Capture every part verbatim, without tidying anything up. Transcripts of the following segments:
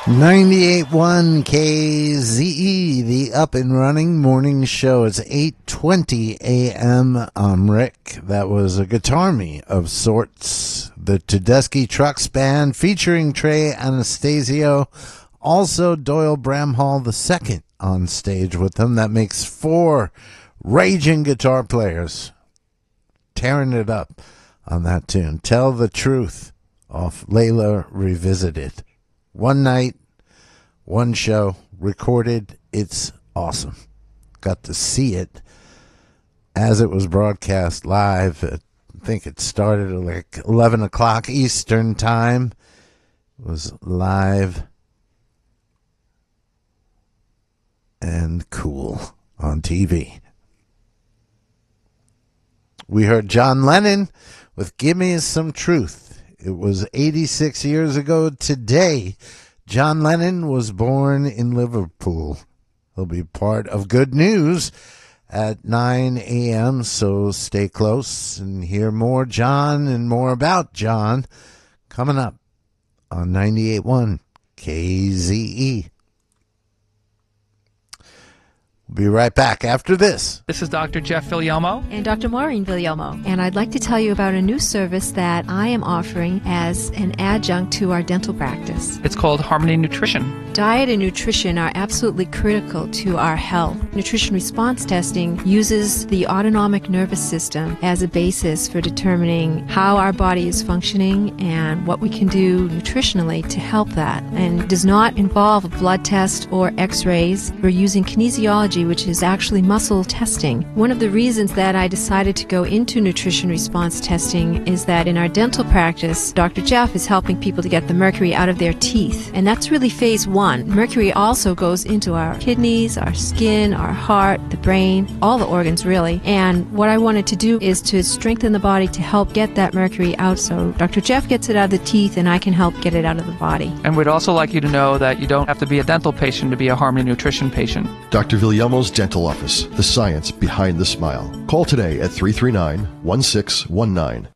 ninety-eight point one K Z E, the Up and Running Morning Show. It's eight twenty a.m. I'm Rick. That was a Guitar Me of sorts. The Tedeschi Trucks Band featuring Trey Anastasio. Also Doyle Bramhall the second on stage with them. That makes four raging guitar players tearing it up on that tune. Tell the Truth off Layla Revisited. One night, one show, recorded. It's awesome. Got to see it as it was broadcast live. I think it started at like eleven o'clock Eastern time. It was live and cool on T V. We heard John Lennon with Give Me Some Truth. It was eighty-six years ago today. John Lennon was born in Liverpool. He'll be part of Good News at nine a.m., so stay close and hear more John and more about John coming up on ninety-eight point one K Z E. We'll be right back after this. This is Doctor Jeff Villalmo. And Doctor Maureen Villalmo. And I'd like to tell you about a new service that I am offering as an adjunct to our dental practice. It's called Harmony Nutrition. Diet and nutrition are absolutely critical to our health. Nutrition response testing uses the autonomic nervous system as a basis for determining how our body is functioning and what we can do nutritionally to help that. And does not involve a blood test or x-rays. We're using kinesiology, which is actually muscle testing. One of the reasons that I decided to go into nutrition response testing is that in our dental practice, Doctor Jeff is helping people to get the mercury out of their teeth. And that's really phase one. Mercury also goes into our kidneys, our skin, our heart, the brain, all the organs really. And what I wanted to do is to strengthen the body to help get that mercury out. So Doctor Jeff gets it out of the teeth and I can help get it out of the body. And we'd also like you to know that you don't have to be a dental patient to be a Harmony Nutrition patient. Doctor Villalmo's Dental Office, the science behind the smile. Call today at three three nine, one six one nine.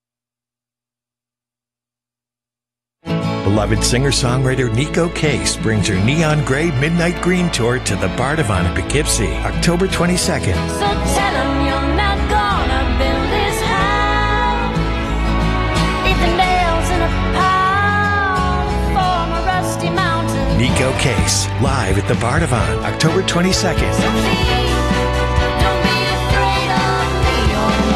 Beloved singer-songwriter Nico Case brings her Neon Gray Midnight Green Tour to the Bardavon in Poughkeepsie, October twenty-second. So tell him you're not gonna build this house. Eat the nails in a pile, form a rusty mountain. Nico Case, live at the Bardavon, October twenty-second. So please, don't be afraid of me, oh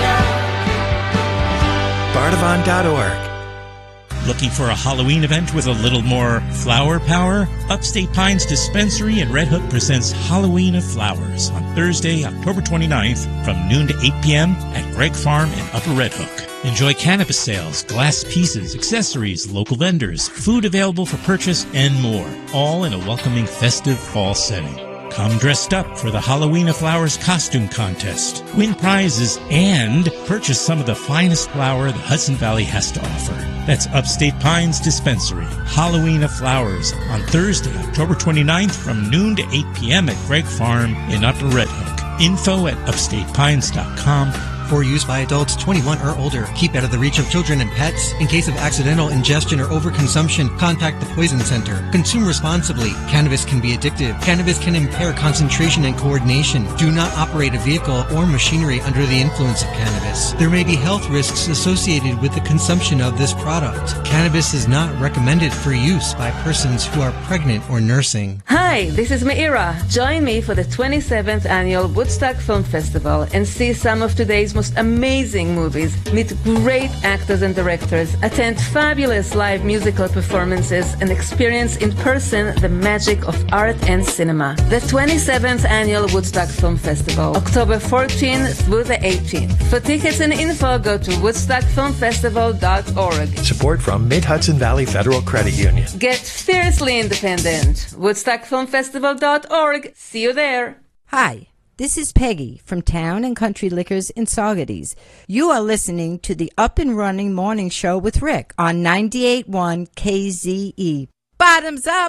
wonder. Bardavon dot org. Looking for a Halloween event with a little more flower power? Upstate Pines Dispensary in Red Hook presents Halloween of Flowers on Thursday, October twenty-ninth from noon to eight p.m. at Gregg Farm in Upper Red Hook. Enjoy cannabis sales, glass pieces, accessories, local vendors, food available for purchase, and more, all in a welcoming festive fall setting. Come dressed up for the Halloween of Flowers costume contest, win prizes, and purchase some of the finest flour the Hudson Valley has to offer. That's Upstate Pines Dispensary, Halloween of Flowers, on Thursday, October twenty-ninth from noon to eight p.m. at Gregg Farm in Upper Red Hook. Info at upstate pines dot com. For use by adults twenty-one or older. Keep out of the reach of children and pets. In case of accidental ingestion or overconsumption, contact the Poison Center. Consume responsibly. Cannabis can be addictive. Cannabis can impair concentration and coordination. Do not operate a vehicle or machinery under the influence of cannabis. There may be health risks associated with the consumption of this product. Cannabis is not recommended for use by persons who are pregnant or nursing. Hi, this is Meira. Join me for the twenty-seventh Annual Woodstock Film Festival and see some of today's most amazing movies, meet great actors and directors, attend fabulous live musical performances, and experience in person the magic of art and cinema. The twenty-seventh Annual Woodstock Film Festival, October fourteenth through the eighteenth. For tickets and info, go to woodstock film festival dot org. Support from Mid-Hudson Valley Federal Credit Union. Get fiercely independent. woodstock film festival dot org. See you there. Hi. This is Peggy from Town and Country Liquors in Saugerties. You are listening to the Up and Running Morning Show with Rick on ninety-eight point one K Z E. Bottoms up!